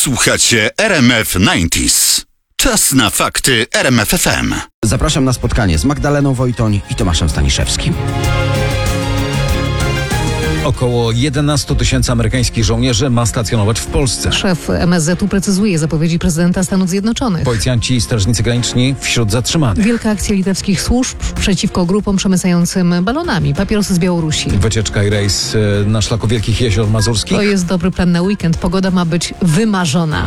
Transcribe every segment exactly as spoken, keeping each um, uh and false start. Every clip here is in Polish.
Słuchacie R M F dziewięćdziesiąt. Czas na fakty R M F F M. Zapraszam na spotkanie z Magdaleną Wojtoń i Tomaszem Staniszewskim. Około jedenaście tysięcy amerykańskich żołnierzy ma stacjonować w Polsce. Szef M S Z u precyzuje zapowiedzi prezydenta Stanów Zjednoczonych. Policjanci i strażnicy graniczni wśród zatrzymanych. Wielka akcja litewskich służb przeciwko grupom przemycającym balonami papierosy z Białorusi. Wycieczka i rejs na szlaku Wielkich Jezior Mazurskich. To jest dobry plan na weekend. Pogoda ma być wymarzona.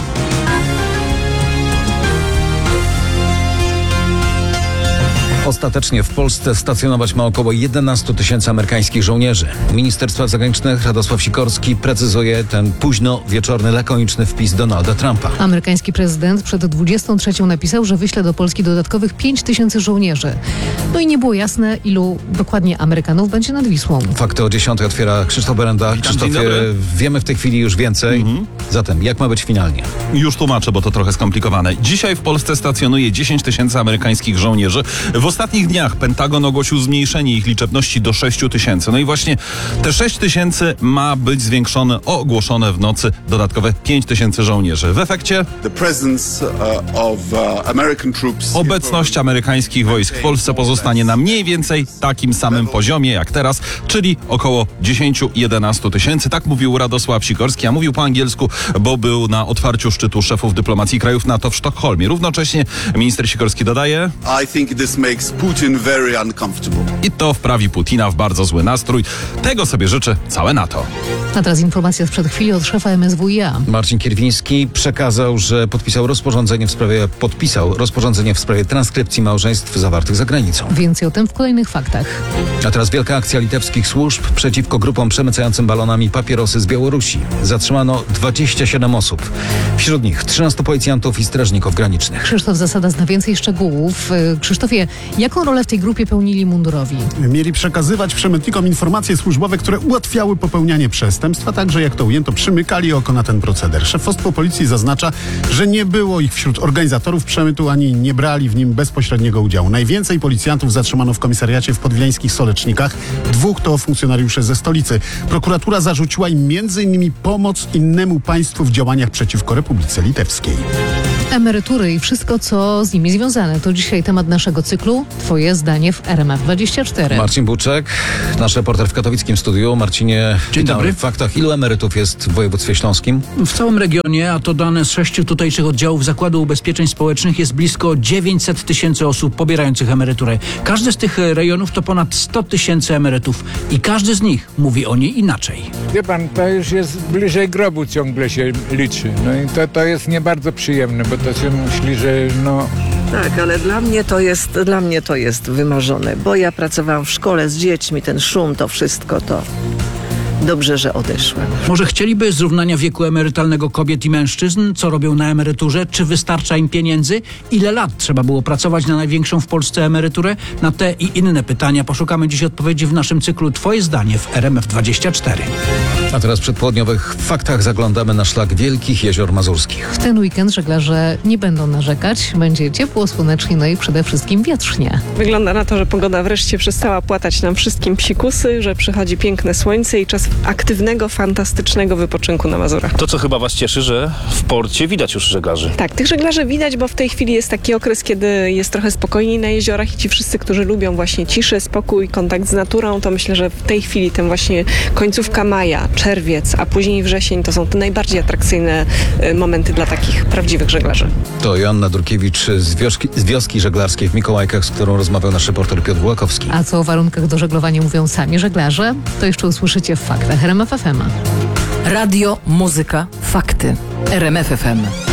Ostatecznie w Polsce stacjonować ma około jedenaście tysięcy amerykańskich żołnierzy. Minister Spraw Zagranicznych Radosław Sikorski precyzuje ten późno wieczorny, lakoniczny wpis Donalda Trumpa. Amerykański prezydent przed dwudziestą trzecią napisał, że wyśle do Polski dodatkowych pięć tysięcy żołnierzy. No i nie było jasne, ilu dokładnie Amerykanów będzie nad Wisłą. Fakty o dziesiątej otwiera Krzysztof Berenda. Krzysztofie, wiemy w tej chwili już więcej. Mhm. Zatem, jak ma być finalnie? Już tłumaczę, bo to trochę skomplikowane. Dzisiaj w Polsce stacjonuje dziesięć tysięcy amerykańskich żołnierzy. W ostatnich dniach Pentagon ogłosił zmniejszenie ich liczebności do sześć tysięcy. No i właśnie te sześć tysięcy ma być zwiększone o ogłoszone w nocy dodatkowe pięć tysięcy żołnierzy. W efekcie obecność amerykańskich wojsk w Polsce pozostanie na mniej więcej takim samym poziomie jak teraz, czyli około dziesięć do jedenastu tysięcy. Tak mówił Radosław Sikorski, a mówił po angielsku, bo był na otwarciu szczytu szefów dyplomacji krajów NATO w Sztokholmie. Równocześnie minister Sikorski dodaje: I think this makes Putin very uncomfortable. I to wprawi Putina w bardzo zły nastrój. Tego sobie życzy całe NATO. A teraz informacja sprzed chwili od szefa M S W i A. Marcin Kierwiński przekazał, że podpisał rozporządzenie w sprawie, podpisał rozporządzenie w sprawie transkrypcji małżeństw zawartych za granicą. Więcej o tym w kolejnych faktach. A teraz wielka akcja litewskich służb przeciwko grupom przemycającym balonami papierosy z Białorusi. Zatrzymano dwadzieścia siedem osób. Wśród nich trzynastu policjantów i strażników granicznych. Krzysztof Zasada zna więcej szczegółów. Krzysztofie, jaką rolę w tej grupie pełnili mundurowi? Mieli przekazywać przemytnikom informacje służbowe, które ułatwiały popełnianie przestępstw, a także, jak to ujęto, przymykali oko na ten proceder. Szefostwo policji zaznacza, że nie było ich wśród organizatorów przemytu, ani nie brali w nim bezpośredniego udziału. Najwięcej policjantów zatrzymano w komisariacie w podwileńskich Solecznikach. Dwóch to funkcjonariusze ze stolicy. Prokuratura zarzuciła im między innymi pomoc innemu państwu w działaniach przeciwko Republice Litewskiej. Emerytury i wszystko, co z nimi związane. To dzisiaj temat naszego cyklu. Twoje zdanie w R M F dwadzieścia cztery. Marcin Buczek, nasz reporter w katowickim studiu. Marcinie, dzień dobry. W faktach, ilu emerytów jest w województwie śląskim? W całym regionie, a to dane z sześciu tutejszych oddziałów Zakładu Ubezpieczeń Społecznych, jest blisko dziewięćset tysięcy osób pobierających emeryturę. Każdy z tych rejonów to ponad sto tysięcy emerytów i każdy z nich mówi o niej inaczej. Wie pan, to już jest bliżej grobu, ciągle się liczy. No i to, to jest nie bardzo przyjemne, bo to się myśli, że no... Tak, ale dla mnie to jest, dla mnie to jest wymarzone, bo ja pracowałam w szkole z dziećmi, ten szum, to wszystko to... Dobrze, że odeszłem. Może chcieliby zrównania wieku emerytalnego kobiet i mężczyzn? Co robią na emeryturze? Czy wystarcza im pieniędzy? Ile lat trzeba było pracować na największą w Polsce emeryturę? Na te i inne pytania poszukamy dziś odpowiedzi w naszym cyklu Twoje zdanie w R M F dwadzieścia cztery. A teraz w przedpołudniowych faktach zaglądamy na szlak Wielkich Jezior Mazurskich. W ten weekend żeglarze nie będą narzekać. Będzie ciepło, słonecznie, no i przede wszystkim wietrznie. Wygląda na to, że pogoda wreszcie przestała płatać nam wszystkim psikusy, że przychodzi piękne słońce i czas aktywnego, fantastycznego wypoczynku na Mazurach. To, co chyba was cieszy, że w porcie widać już żeglarzy. Tak, tych żeglarzy widać, bo w tej chwili jest taki okres, kiedy jest trochę spokojniej na jeziorach i ci wszyscy, którzy lubią właśnie ciszę, spokój, kontakt z naturą, to myślę, że w tej chwili ten właśnie końcówka maja, czerwiec, a później wrzesień to są te najbardziej atrakcyjne momenty dla takich prawdziwych żeglarzy. To Joanna Durkiewicz z wioski, z wioski żeglarskiej w Mikołajkach, z którą rozmawiał nasz reporter Piotr Głakowski. A co o warunkach do żeglowania mówią sami żeglarze, to jeszcze usłyszycie w faktach R M F F M. Radio, muzyka, fakty. R M F F M.